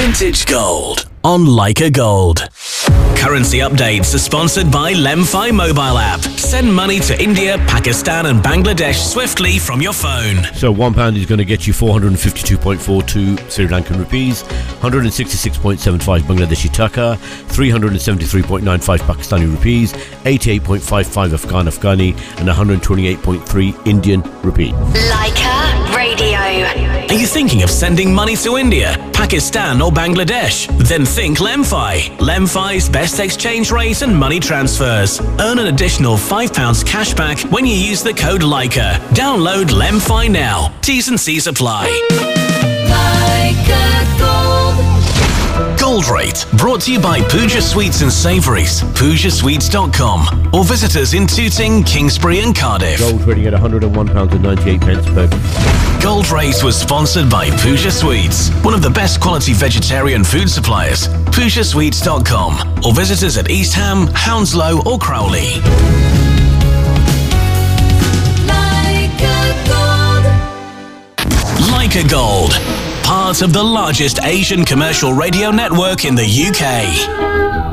Vintage Gold on Leica Gold. Currency updates are sponsored by Lemfi mobile app. Send money to India, Pakistan and Bangladesh swiftly from your phone. So £1 is going to get you 452.42 Sri Lankan rupees, 166.75 Bangladeshi taka, 373.95 Pakistani rupees, 88.55 Afghani and 128.3 Indian rupee. Leica Radio. Are you thinking of sending money to India, Pakistan or Bangladesh? Then think Lemfi. Lemfi's best exchange rate and money transfers. Earn an additional £5 cash back when you use the code Leica. Download Lemfi now. T's and C's apply. Leica Gold. Gold Rate, brought to you by Pooja Sweets and Savouries, PoojaSweets.com, or visit us in Tooting, Kingsbury and Cardiff. Gold trading at £101.98 per. Gold Rate was sponsored by Pooja Sweets, one of the best quality vegetarian food suppliers. PoojaSweets.com, or visit us at East Ham, Hounslow or Crowley. Leica Gold, part of the largest Asian commercial radio network in the UK.